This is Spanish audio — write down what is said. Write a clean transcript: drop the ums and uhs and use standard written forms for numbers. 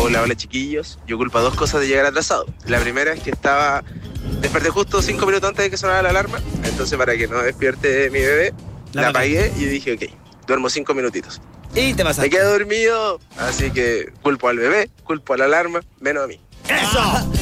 hola, hola chiquillos. Yo culpo a dos cosas de llegar atrasado. La primera es que desperté justo 5 minutos antes de que sonara la alarma. Entonces, para que no despierte mi bebé, la apagué y dije, ok, duermo 5 minutitos. Y te pasaste. Me quedé dormido, así que culpo al bebé, culpo a la alarma, menos a mí. ¡Eso!